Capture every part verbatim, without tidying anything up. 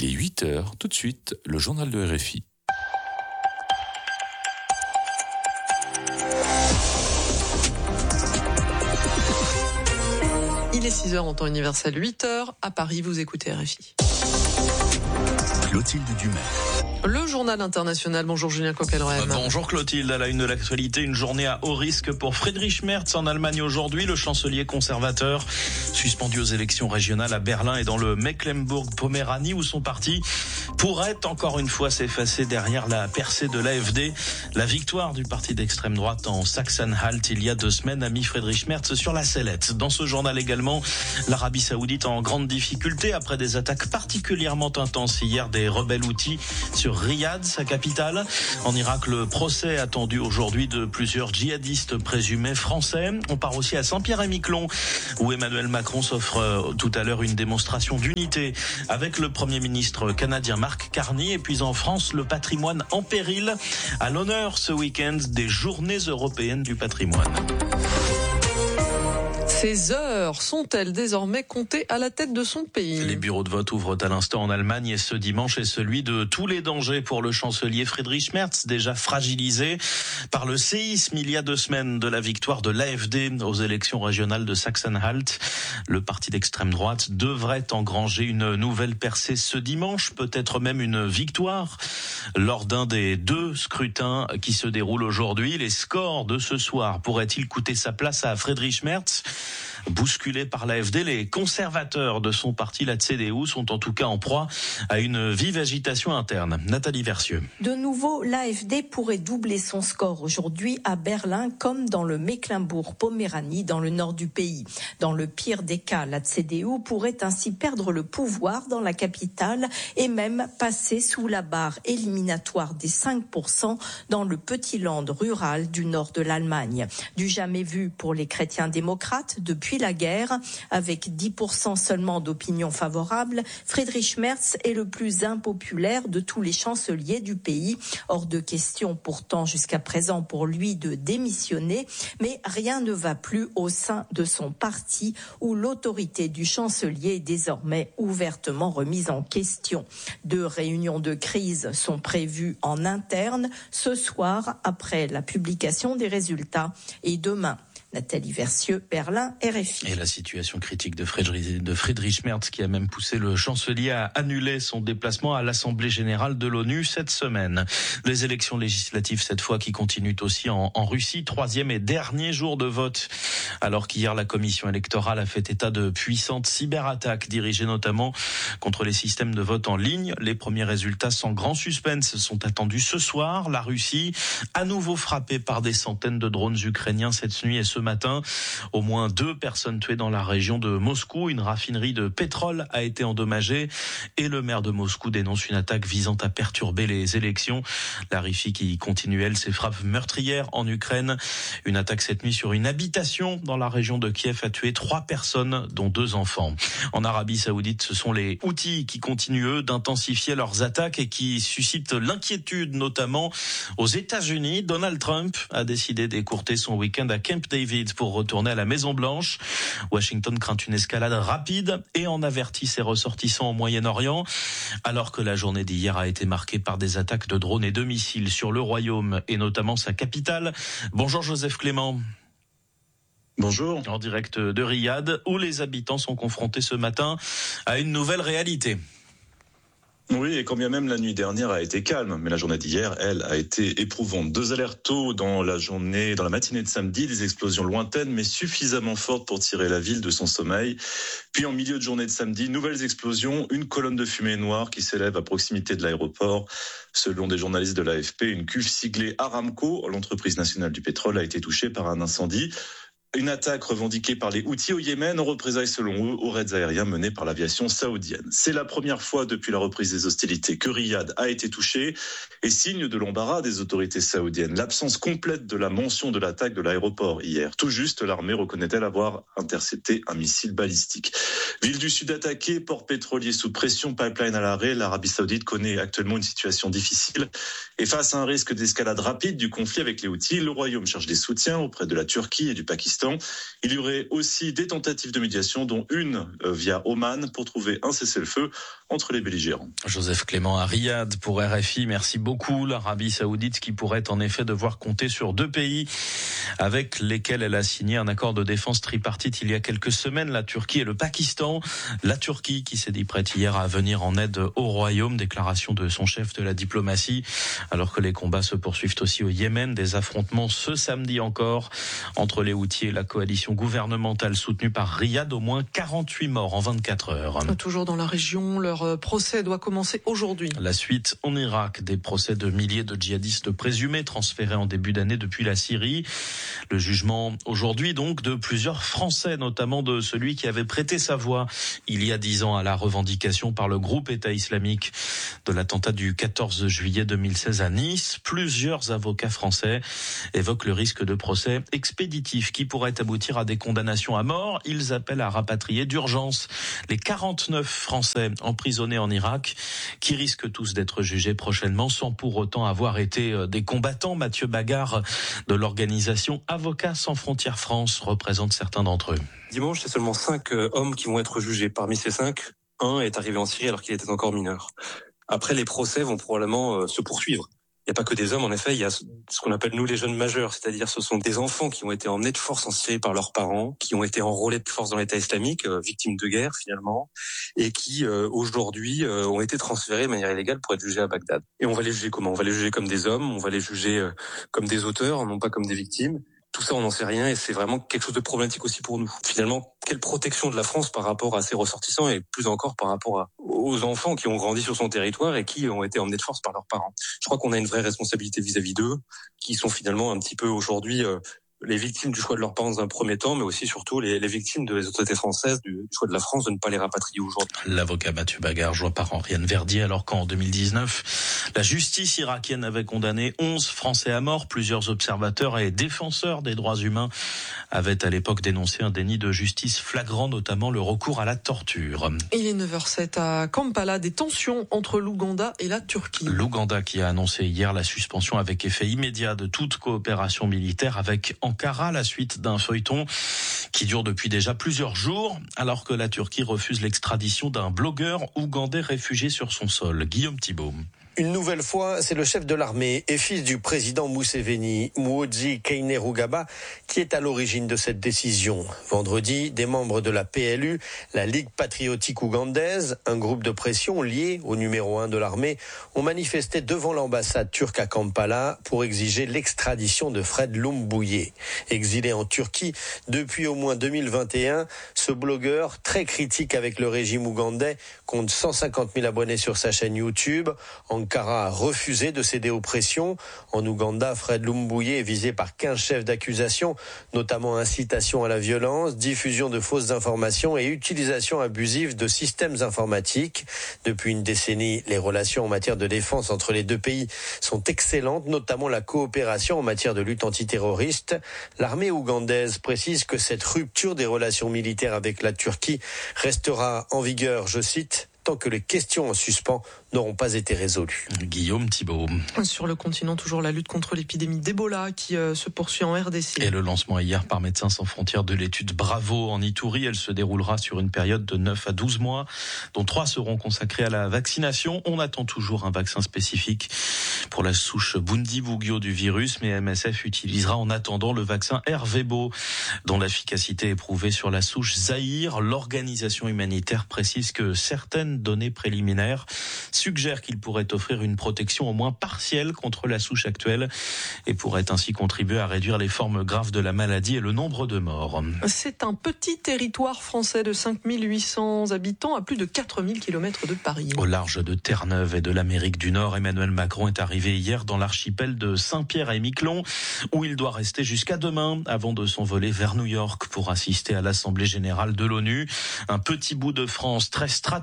est huit heures, tout de suite, le journal de R F I. Il est six heures en temps universel, huit heures. À Paris, vous écoutez R F I. Clotilde Dumais. Le journal international. Bonjour Julien Coquelrem. Bonjour Clotilde. À la une de l'actualité, une journée à haut risque pour Friedrich Merz en Allemagne aujourd'hui. Le chancelier conservateur suspendu aux élections régionales à Berlin et dans le Mecklembourg-Poméranie où son parti pourrait encore une fois s'effacer derrière la percée de l'A F D. La victoire du parti d'extrême droite en Sachsen-Anhalt il y a deux semaines a mis Friedrich Merz sur la sellette. Dans ce journal également, l'Arabie Saoudite en grande difficulté après des attaques particulièrement intenses hier des rebelles houthis sur Riyad, sa capitale. En Irak, le procès attendu aujourd'hui de plusieurs djihadistes présumés français. On part aussi à Saint-Pierre-et-Miquelon où Emmanuel Macron s'offre tout à l'heure une démonstration d'unité avec le Premier ministre canadien Mark Carney. Et puis en France, le patrimoine en péril. À l'honneur ce week-end des Journées européennes du patrimoine. Ces heures sont-elles désormais comptées à la tête de son pays ? Les bureaux de vote ouvrent à l'instant en Allemagne et ce dimanche est celui de tous les dangers pour le chancelier Friedrich Merz, déjà fragilisé par le séisme il y a deux semaines de la victoire de l'A F D aux élections régionales de Sachsen-Anhalt. Le parti d'extrême droite devrait engranger une nouvelle percée ce dimanche, peut-être même une victoire lors d'un des deux scrutins qui se déroulent aujourd'hui. Les scores de ce soir pourraient-ils coûter sa place à Friedrich Merz ? Bousculés par l'A F D, les conservateurs de son parti, la C D U, sont en tout cas en proie à une vive agitation interne. Nathalie Versieux. De nouveau, l'A F D pourrait doubler son score aujourd'hui à Berlin comme dans le Mecklembourg-Poméranie dans le nord du pays. Dans le pire des cas, la C D U pourrait ainsi perdre le pouvoir dans la capitale et même passer sous la barre éliminatoire des cinq pour cent dans le petit land rural du nord de l'Allemagne. Du jamais vu pour les chrétiens démocrates depuis la guerre, avec dix pour cent seulement d'opinion favorable, Friedrich Merz est le plus impopulaire de tous les chanceliers du pays. Hors de question pourtant jusqu'à présent pour lui de démissionner, mais rien ne va plus au sein de son parti où l'autorité du chancelier est désormais ouvertement remise en question. Deux réunions de crise sont prévues en interne ce soir après la publication des résultats et demain. Nathalie Versieux, Berlin, R F I. Et la situation critique de Friedrich, de Friedrich Merz qui a même poussé le chancelier à annuler son déplacement à l'Assemblée générale de l'ONU cette semaine. Les élections législatives cette fois qui continuent aussi en, en Russie, troisième et dernier jour de vote. Alors qu'hier la commission électorale a fait état de puissantes cyberattaques dirigées notamment contre les systèmes de vote en ligne. Les premiers résultats sans grand suspense sont attendus ce soir. La Russie, à nouveau frappée par des centaines de drones ukrainiens cette nuit et ce matin. Au moins deux personnes tuées dans la région de Moscou. Une raffinerie de pétrole a été endommagée et le maire de Moscou dénonce une attaque visant à perturber les élections. La Russie qui continue, elle, ses frappes meurtrières en Ukraine. Une attaque cette nuit sur une habitation dans la région de Kiev a tué trois personnes, dont deux enfants. En Arabie Saoudite, ce sont les Houthis qui continuent, eux, d'intensifier leurs attaques et qui suscitent l'inquiétude, notamment aux États-Unis. Donald Trump a décidé d'écourter son week-end à Camp David pour retourner à la Maison-Blanche. Washington craint une escalade rapide et en avertit ses ressortissants au Moyen-Orient, alors que la journée d'hier a été marquée par des attaques de drones et de missiles sur le royaume et notamment sa capitale. Bonjour Joseph Clément. Bonjour. En direct de Riyad, où les habitants sont confrontés ce matin à une nouvelle réalité. Oui, et quand bien même la nuit dernière a été calme, mais la journée d'hier, elle, a été éprouvante. Deux alertes tôt dans la journée, dans la matinée de samedi, des explosions lointaines, mais suffisamment fortes pour tirer la ville de son sommeil. Puis en milieu de journée de samedi, nouvelles explosions, une colonne de fumée noire qui s'élève à proximité de l'aéroport. Selon des journalistes de l'A F P, une cuve siglée Aramco, l'entreprise nationale du pétrole, a été touchée par un incendie. Une attaque revendiquée par les Houthis au Yémen en représailles selon eux aux raids aériens menés par l'aviation saoudienne. C'est la première fois depuis la reprise des hostilités que Riyad a été touché et signe de l'embarras des autorités saoudiennes. L'absence complète de la mention de l'attaque de l'aéroport hier. Tout juste, l'armée reconnaît-elle avoir intercepté un missile balistique. Ville du Sud attaquée, port pétrolier sous pression, pipeline à l'arrêt. L'Arabie Saoudite connaît actuellement une situation difficile et face à un risque d'escalade rapide du conflit avec les Houthis, le Royaume cherche des soutiens auprès de la Turquie et du Pakistan. Pakistan. Il y aurait aussi des tentatives de médiation, dont une via Oman, pour trouver un cessez-le-feu entre les belligérants. Joseph Clément à Riyad pour R F I. Merci beaucoup. L'Arabie Saoudite qui pourrait en effet devoir compter sur deux pays avec lesquels elle a signé un accord de défense tripartite il y a quelques semaines, la Turquie et le Pakistan. La Turquie qui s'est dit prête hier à venir en aide au Royaume, déclaration de son chef de la diplomatie, alors que les combats se poursuivent aussi au Yémen. Des affrontements ce samedi encore entre les Houthis et la coalition gouvernementale soutenue par Riyad. Au moins quarante-huit morts en vingt-quatre heures. Toujours dans la région, leur procès doit commencer aujourd'hui. La suite en Irak, des procès de milliers de djihadistes présumés transférés en début d'année depuis la Syrie. Le jugement aujourd'hui donc de plusieurs Français, notamment de celui qui avait prêté sa voix il y a dix ans à la revendication par le groupe État islamique de l'attentat du quatorze juillet deux mille seize à Nice. Plusieurs avocats français évoquent le risque de procès expéditif qui pourrait aboutir à des condamnations à mort. Ils appellent à rapatrier d'urgence les quarante-neuf Français emprisonnés en Irak qui risquent tous d'être jugés prochainement sans pour autant avoir été des combattants. Mathieu Bagard de l'organisation Avocats sans frontières France représente certains d'entre eux. Dimanche, c'est seulement cinq hommes qui vont être jugés. Parmi ces cinq, un est arrivé en Syrie alors qu'il était encore mineur. Après, les procès vont probablement se poursuivre. Il n'y a pas que des hommes, en effet, il y a ce qu'on appelle nous les jeunes majeurs, c'est-à-dire ce sont des enfants qui ont été emmenés de force en Syrie par leurs parents, qui ont été enrôlés de force dans l'État islamique, euh, victimes de guerre finalement, et qui euh, aujourd'hui euh, ont été transférés de manière illégale pour être jugés à Bagdad. Et on va les juger comment ? On va les juger comme des hommes, on va les juger euh, comme des auteurs, non pas comme des victimes. Tout ça, on n'en sait rien et c'est vraiment quelque chose de problématique aussi pour nous. Finalement, quelle protection de la France par rapport à ses ressortissants et plus encore par rapport à, aux enfants qui ont grandi sur son territoire et qui ont été emmenés de force par leurs parents. Je crois qu'on a une vraie responsabilité vis-à-vis d'eux, qui sont finalement un petit peu aujourd'hui euh, les victimes du choix de leurs parents dans un premier temps, mais aussi surtout les, les victimes des autorités françaises du, du choix de la France de ne pas les rapatrier aujourd'hui. L'avocat Mathieu Bagard, joint par Henriette Verdier, alors qu'en deux mille dix-neuf, la justice irakienne avait condamné onze Français à mort. Plusieurs observateurs et défenseurs des droits humains avaient à l'époque dénoncé un déni de justice flagrant, notamment le recours à la torture. Il est neuf heures zéro sept à Kampala, des tensions entre l'Ouganda et la Turquie. L'Ouganda qui a annoncé hier la suspension avec effet immédiat de toute coopération militaire avec Ankara, la suite d'un feuilleton qui dure depuis déjà plusieurs jours, alors que la Turquie refuse l'extradition d'un blogueur ougandais réfugié sur son sol. Guillaume Thibault. Une nouvelle fois, c'est le chef de l'armée et fils du président Museveni, Muhoozi Kainerugaba, qui est à l'origine de cette décision. Vendredi, des membres de la P L U, la Ligue patriotique ougandaise, un groupe de pression lié au numéro un de l'armée, ont manifesté devant l'ambassade turque à Kampala pour exiger l'extradition de Fred Lumbuye. Exilé en Turquie depuis au moins deux mille vingt et un, ce blogueur, très critique avec le régime ougandais, compte cent cinquante mille abonnés sur sa chaîne YouTube. Ankara a refusé de céder aux pressions. En Ouganda, Fred Lumbuye est visé par quinze chefs d'accusation, notamment incitation à la violence, diffusion de fausses informations et utilisation abusive de systèmes informatiques. Depuis une décennie, les relations en matière de défense entre les deux pays sont excellentes, notamment la coopération en matière de lutte antiterroriste. L'armée ougandaise précise que cette rupture des relations militaires avec la Turquie restera en vigueur, je cite, tant que les questions en suspens n'auront pas été résolues. Guillaume Thibault. Sur le continent, toujours la lutte contre l'épidémie d'Ebola qui euh, se poursuit en R D C. Et le lancement hier par Médecins sans frontières de l'étude Bravo en Ituri. Elle se déroulera sur une période de neuf à douze mois, dont trois seront consacrés à la vaccination. On attend toujours un vaccin spécifique pour la souche Bundibugyo du virus, mais M S F utilisera en attendant le vaccin Ervebo, dont l'efficacité est prouvée sur la souche Zaïre. L'organisation humanitaire précise que certaines données préliminaires suggèrent qu'il pourrait offrir une protection au moins partielle contre la souche actuelle et pourrait ainsi contribuer à réduire les formes graves de la maladie et le nombre de morts. C'est un petit territoire français de cinq mille huit cents habitants à plus de quatre mille kilomètres de Paris. Au large de Terre-Neuve et de l'Amérique du Nord, Emmanuel Macron est arrivé hier dans l'archipel de Saint-Pierre et Miquelon, où il doit rester jusqu'à demain avant de s'envoler vers New York pour assister à l'Assemblée générale de l'ONU. Un petit bout de France très stratégique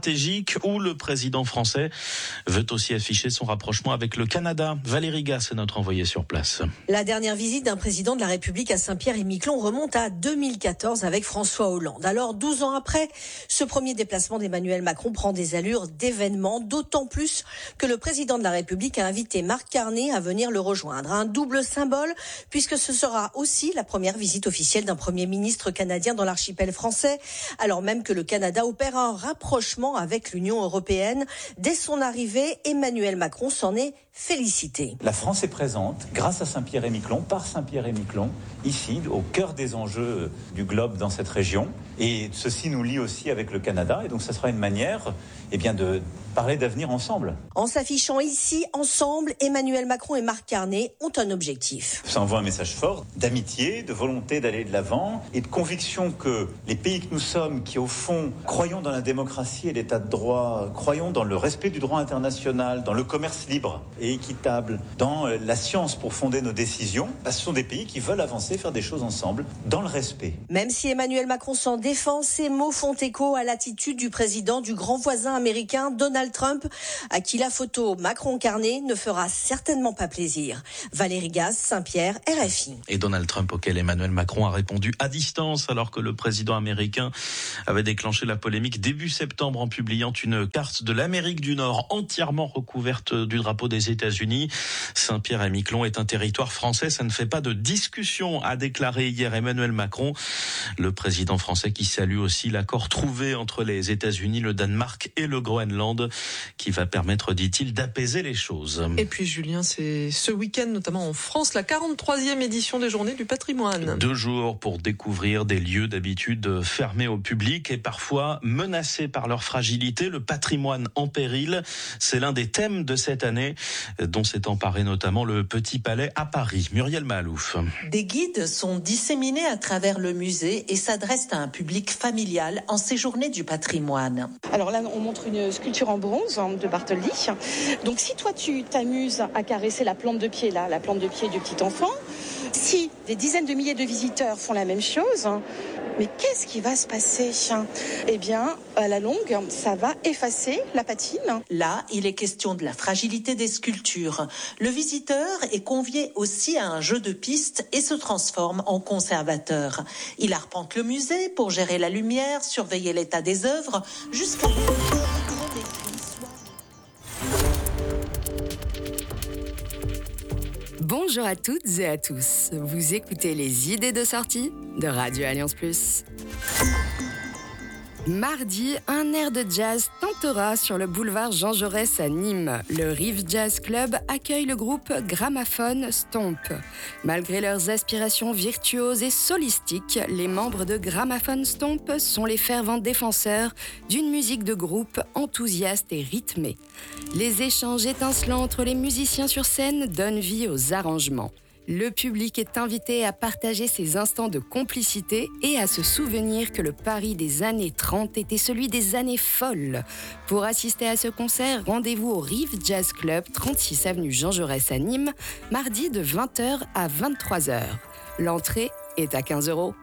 Afrique où le président français veut aussi afficher son rapprochement avec le Canada. Valérie Gasse est notre envoyée sur place. La dernière visite d'un président de la République à Saint-Pierre-et-Miquelon remonte à deux mille quatorze avec François Hollande. Alors, douze ans après, ce premier déplacement d'Emmanuel Macron prend des allures d'événement, d'autant plus que le président de la République a invité Marc Carney à venir le rejoindre. Un double symbole, puisque ce sera aussi la première visite officielle d'un Premier ministre canadien dans l'archipel français, alors même que le Canada opère un rapprochement avec l'Union européenne. Dès son arrivée, Emmanuel Macron s'en est félicité. La France est présente, grâce à Saint-Pierre-et-Miquelon, par Saint-Pierre-et-Miquelon, ici, au cœur des enjeux du globe dans cette région. Et ceci nous lie aussi avec le Canada. Et donc, ça sera une manière eh bien, de parler d'avenir ensemble. En s'affichant ici, ensemble, Emmanuel Macron et Marc Carney ont un objectif. Ça envoie un message fort d'amitié, de volonté d'aller de l'avant et de conviction que les pays que nous sommes, qui au fond croyons dans la démocratie et l'état de droit, croyons dans le respect du droit international, dans le commerce libre et équitable, dans la science pour fonder nos décisions, bah, ce sont des pays qui veulent avancer, faire des choses ensemble, dans le respect. Même si Emmanuel Macron s'en défend, ces mots font écho à l'attitude du président du grand voisin américain, Donald Trump, à qui la photo Macron-Carney ne fera certainement pas plaisir. Valérie Gasse, Saint-Pierre, R F I. Et Donald Trump auquel Emmanuel Macron a répondu à distance alors que le président américain avait déclenché la polémique début septembre en publiant une carte de l'Amérique du Nord entièrement recouverte du drapeau des États-Unis. Saint-Pierre-et-Miquelon est un territoire français, ça ne fait pas de discussion, a déclaré hier Emmanuel Macron. Le président français qui salue aussi l'accord trouvé entre les États-Unis, le Danemark et le Groenland, qui va permettre, dit-il, d'apaiser les choses. Et puis Julien, c'est ce week-end, notamment en France, la quarante-troisième édition des Journées du patrimoine. Deux jours pour découvrir des lieux d'habitude fermés au public et parfois menacés par leur fragilité. Le patrimoine en péril, c'est l'un des thèmes de cette année, dont s'est emparé notamment le Petit Palais à Paris. Muriel Mahalouf. Des guides sont disséminés à travers le musée et s'adressent à un public familial en ces Journées du patrimoine. Alors là, on montre une sculpture en bronze de Bartholdi. Donc si toi tu t'amuses à caresser la plante de pied là, la plante de pied du petit enfant, si des dizaines de milliers de visiteurs font la même chose, mais qu'est-ce qui va se passer ? Eh bien, à la longue, ça va effacer la patine. Là, il est question de la fragilité des sculptures. Le visiteur est convié aussi à un jeu de piste et se transforme en conservateur. Il arpente le musée pour gérer la lumière, surveiller l'état des œuvres, jusqu'à... Bonjour à toutes et à tous. Vous écoutez les idées de sortie de Radio Alliance Plus. Mardi, un air de jazz tentera sur le boulevard Jean Jaurès à Nîmes. Le Rive Jazz Club accueille le groupe Gramophone Stomp. Malgré leurs aspirations virtuoses et solistiques, les membres de Gramophone Stomp sont les fervents défenseurs d'une musique de groupe enthousiaste et rythmée. Les échanges étincelants entre les musiciens sur scène donnent vie aux arrangements. Le public est invité à partager ces instants de complicité et à se souvenir que le Paris des années trente était celui des années folles. Pour assister à ce concert, rendez-vous au Rive Jazz Club, trente-six avenue Jean Jaurès à Nîmes, mardi de vingt heures à vingt-trois heures. L'entrée est à quinze euros.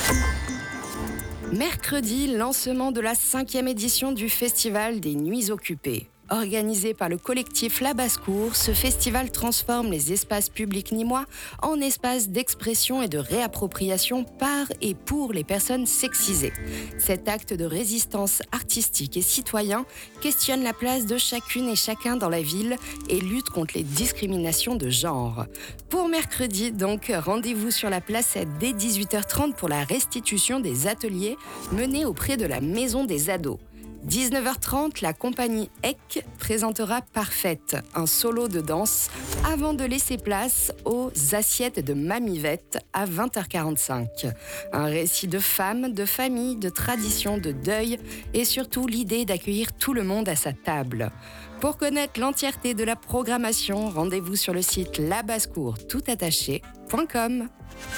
Mercredi, lancement de la cinquième édition du Festival des Nuits Occupées. Organisé par le collectif La Basse-Cour, ce festival transforme les espaces publics nîmois en espaces d'expression et de réappropriation par et pour les personnes sexisées. Cet acte de résistance artistique et citoyen questionne la place de chacune et chacun dans la ville et lutte contre les discriminations de genre. Pour mercredi, donc, rendez-vous sur la Placette dès dix-huit heures trente pour la restitution des ateliers menés auprès de la Maison des Ados. dix-neuf heures trente, la compagnie E C présentera Parfaite, un solo de danse, avant de laisser place aux Assiettes de Mamivette à vingt heures quarante-cinq. Un récit de femmes, de famille, de tradition, de deuil et surtout l'idée d'accueillir tout le monde à sa table. Pour connaître l'entièreté de la programmation, rendez-vous sur le site labassecour toutattaché point com.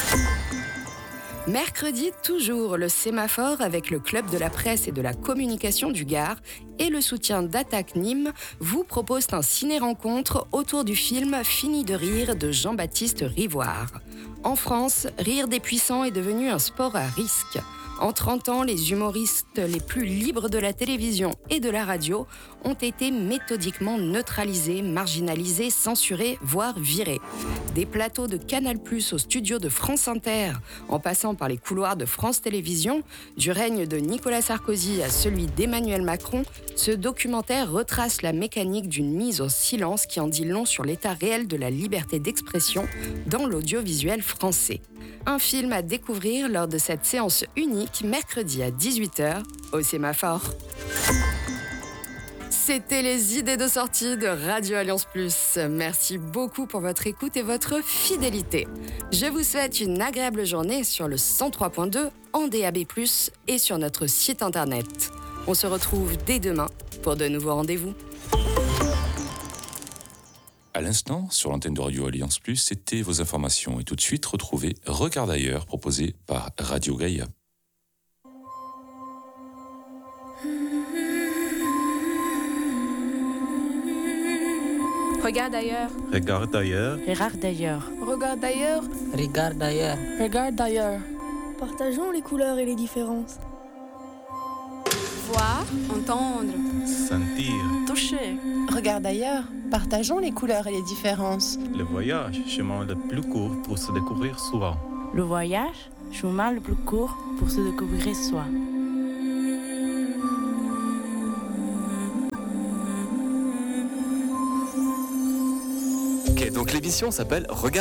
Mercredi, toujours le sémaphore avec le Club de la presse et de la communication du Gard et le soutien d'Attaque Nîmes vous proposent un ciné-rencontre autour du film Fini de rire de Jean-Baptiste Rivoire. En France, rire des puissants est devenu un sport à risque. En trente ans, les humoristes les plus libres de la télévision et de la radio ont été méthodiquement neutralisés, marginalisés, censurés, voire virés. Des plateaux de Canal plus, au studio de France Inter, en passant par les couloirs de France Télévisions, du règne de Nicolas Sarkozy à celui d'Emmanuel Macron, ce documentaire retrace la mécanique d'une mise au silence qui en dit long sur l'état réel de la liberté d'expression dans l'audiovisuel français. Un film à découvrir lors de cette séance unique mercredi à dix-huit heures au Sémaphore. C'était les idées de sortie de Radio Alliance plus. Merci beaucoup pour votre écoute et votre fidélité. Je vous souhaite une agréable journée sur le cent trois point deux en D A B plus, et sur notre site internet. On se retrouve dès demain pour de nouveaux rendez-vous. À l'instant, sur l'antenne de Radio Alliance plus, c'était vos informations. Et tout de suite, retrouvez Regarde ailleurs, proposé par Radio Gaïa. Regarde ailleurs. Regarde ailleurs. Regarde ailleurs. Regarde ailleurs. Regarde ailleurs. Regarde ailleurs. Partageons les couleurs et les différences. Voir, entendre, sentir, toucher. Regarde ailleurs. Partageons les couleurs et les différences. Le voyage, chemin le plus court pour se découvrir soi. Le voyage, chemin le plus court pour se découvrir soi. Ok, donc l'émission s'appelle Regarde